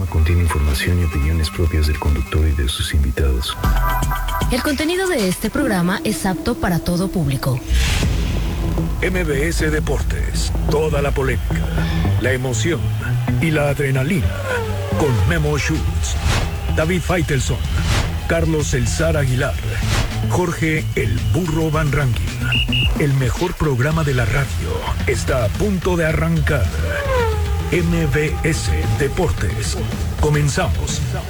programa contiene información y opiniones propias del conductor y de sus invitados. El contenido de este programa es apto para todo público. MBS Deportes, toda la polémica, la emoción y la adrenalina con Memo Schultz, David Faitelson, Carlos El Zar Aguilar, Jorge El Burro Van Rankin. El mejor programa de la radio está a punto de arrancar. MBS Deportes. Comenzamos.